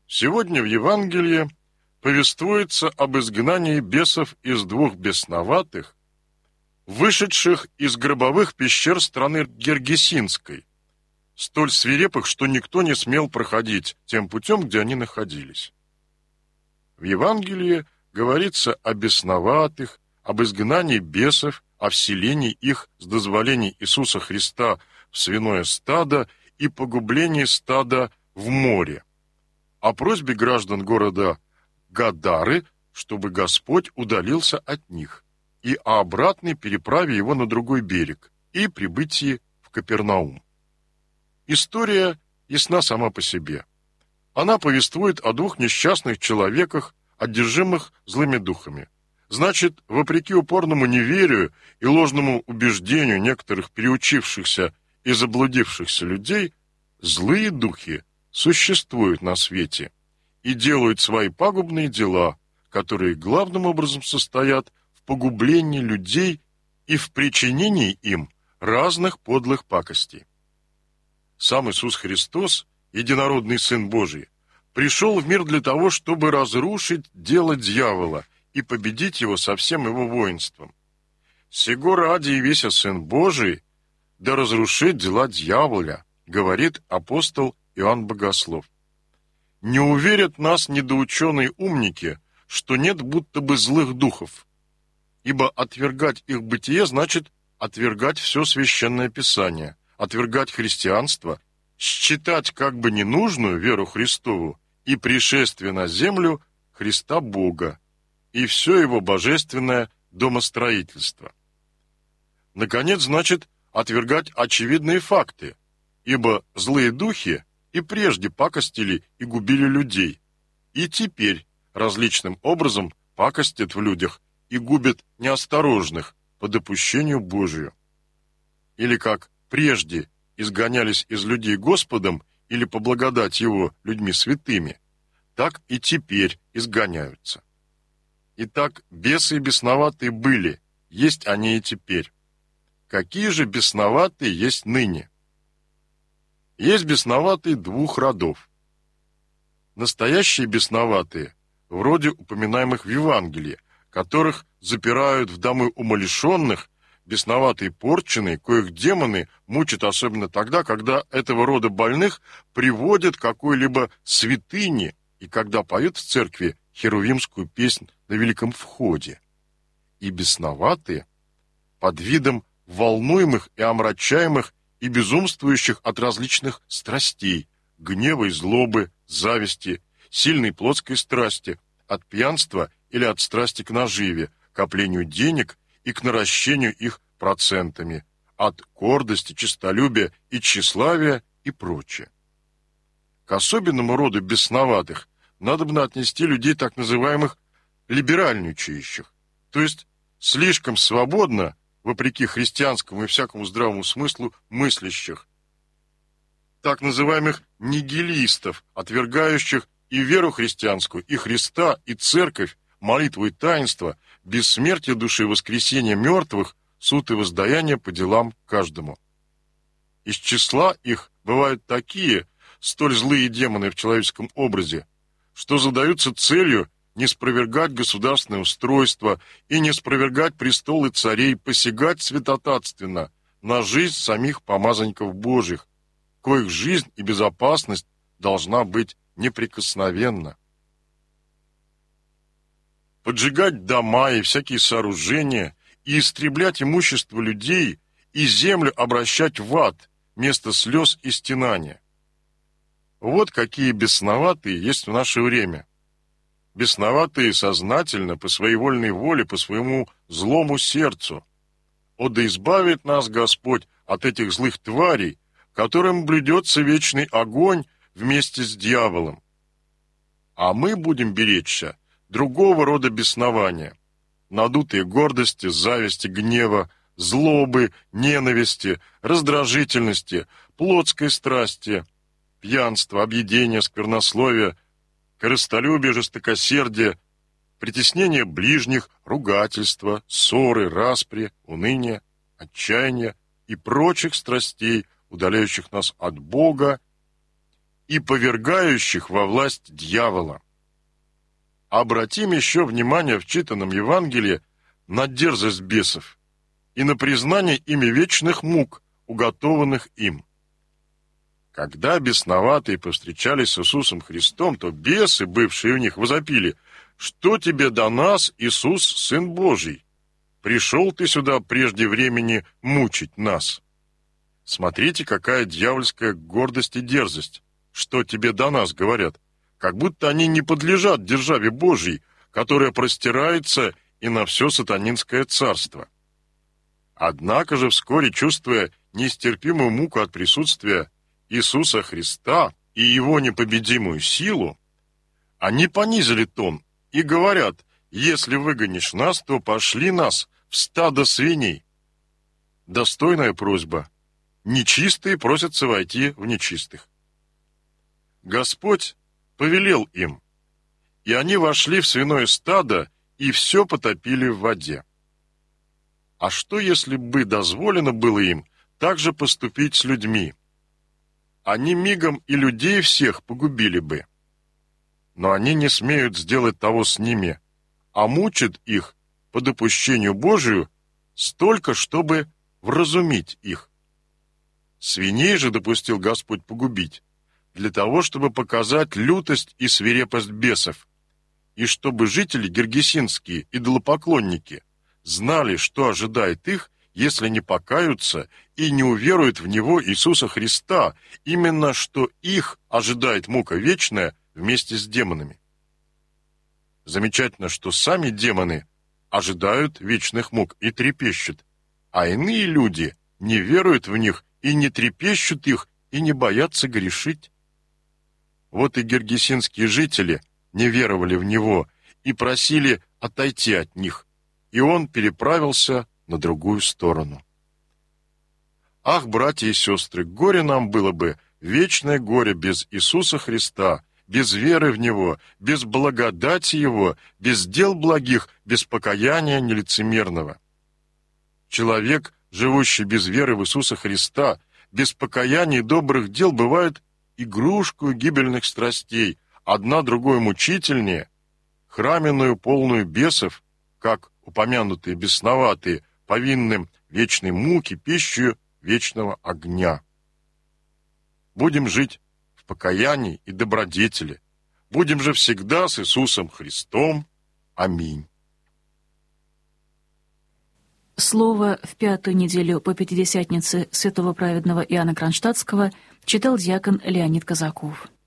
Сегодня в Евангелии повествуется об изгнании бесов из двух бесноватых, вышедших из гробовых пещер страны Гергесинской, столь свирепых, что никто не смел проходить тем путем, где они находились. В Евангелии говорится о бесноватых, об изгнании бесов, о вселении их с дозволения Иисуса Христа в свиное стадо и погублении стада в море, о просьбе граждан города Гадары, чтобы Господь удалился от них, и о обратной переправе его на другой берег и прибытии в Капернаум. История ясна сама по себе. Она повествует о двух несчастных человеках, одержимых злыми духами. Значит, вопреки упорному неверию и ложному убеждению некоторых переучившихся и заблудившихся людей, злые духи существуют на свете и делают свои пагубные дела, которые главным образом состоят в погублении людей и в причинении им разных подлых пакостей. Сам Иисус Христос, единородный Сын Божий, пришел в мир для того, чтобы разрушить дело дьявола и победить его со всем его воинством. «Сего ради явися Сын Божий, да разрушит дела дьяволя», говорит апостол Иоанн Богослов. Не уверят нас недоученые умники, что нет будто бы злых духов, ибо отвергать их бытие значит отвергать все Священное Писание, отвергать христианство, считать как бы ненужную веру Христову и пришествие на землю Христа Бога и все его божественное домостроительство. Наконец, значит отвергать очевидные факты, ибо злые духи и прежде пакостили и губили людей, и теперь различным образом пакостят в людях и губят неосторожных по допущению Божию. Или как прежде изгонялись из людей Господом или по благодати Его людьми святыми, так и теперь изгоняются. Итак, бесы бесноватые были, есть они и теперь. Какие же бесноватые есть ныне? Есть бесноватые двух родов. Настоящие бесноватые, вроде упоминаемых в Евангелии, которых запирают в домы умалишенных, бесноватые порченые, коих демоны мучат особенно тогда, когда этого рода больных приводят к какой-либо святыне и когда поют в церкви херувимскую песнь на Великом Входе. И бесноватые, под видом волнуемых и омрачаемых и безумствующих от различных страстей, гнева и злобы, зависти, сильной плотской страсти, от пьянства или от страсти к наживе, коплению денег и к наращению их процентами, от гордости, честолюбия и тщеславия и прочее. К особенному роду бесноватых надобно отнести людей так называемых либеральничающих, то есть слишком свободно, вопреки христианскому и всякому здравому смыслу, мыслящих, так называемых нигилистов, отвергающих и веру христианскую, и Христа, и церковь, молитву и таинство, бессмертие души, воскресение мертвых, суд и воздаяние по делам каждому. Из числа их бывают такие, столь злые демоны в человеческом образе, что задаются целью не спровергать государственное устройство и не спровергать престолы царей, посягать святотатственно на жизнь самих помазанников Божьих, коих жизнь и безопасность должна быть неприкосновенна. Поджигать дома и всякие сооружения и истреблять имущество людей и землю обращать в ад вместо слез и стенания. Вот какие бесноватые есть в наше время. Бесноватые сознательно, по своей вольной воле, по своему злому сердцу. О, да избавит нас Господь от этих злых тварей, которым блюдется вечный огонь вместе с дьяволом. А мы будем беречься другого рода беснования, надутые гордости, зависти, гнева, злобы, ненависти, раздражительности, плотской страсти, пьянства, объедения, сквернословия, корыстолюбие, жестокосердие, притеснение ближних, ругательства, ссоры, распри, уныние, отчаяние и прочих страстей, удаляющих нас от Бога и повергающих во власть дьявола. Обратим еще внимание в читанном Евангелии на дерзость бесов и на признание ими вечных мук, уготованных им. Когда бесноватые повстречались с Иисусом Христом, то бесы, бывшие у них, возопили: «Что тебе до нас, Иисус, Сын Божий? Пришел ты сюда прежде времени мучить нас». Смотрите, какая дьявольская гордость и дерзость. «Что тебе до нас?» говорят, как будто они не подлежат державе Божьей, которая простирается и на все сатанинское царство. Однако же вскоре, чувствуя нестерпимую муку от присутствия Иисуса Христа и Его непобедимую силу, они понизили тон и говорят: «Если выгонишь нас, то пошли нас в стадо свиней». Достойная просьба. Нечистые просятся войти в нечистых. Господь повелел им, и они вошли в свиное стадо и все потопили в воде. А что, если бы дозволено было им так же поступить с людьми? Они мигом и людей всех погубили бы. Но они не смеют сделать того с ними, а мучат их по допущению Божию столько, чтобы вразумить их. Свиней же допустил Господь погубить, для того, чтобы показать лютость и свирепость бесов, и чтобы жители гергесинские, идолопоклонники, знали, что ожидает их, если не покаются и не уверуют в Него, Иисуса Христа, именно что их ожидает мука вечная вместе с демонами. Замечательно, что сами демоны ожидают вечных мук и трепещут, а иные люди не веруют в них и не трепещут их, и не боятся грешить. Вот и гергесинские жители не веровали в Него и просили отойти от них, и Он переправился на другую сторону. Ах, братья и сестры, горе нам было бы, вечное горе без Иисуса Христа, без веры в Него, без благодати Его, без дел благих, без покаяния нелицемерного. Человек, живущий без веры в Иисуса Христа, без покаяния и добрых дел, бывает игрушкой гибельных страстей, одна другой мучительнее, храменную полную бесов, как упомянутые бесноватые, повинным вечной муки, пищу вечного огня. Будем жить в покаянии и добродетели. Будем же всегда с Иисусом Христом. Аминь. Слово в пятую неделю по Пятидесятнице святого праведного Иоанна Кронштадтского читал диакон Леонид Казаков.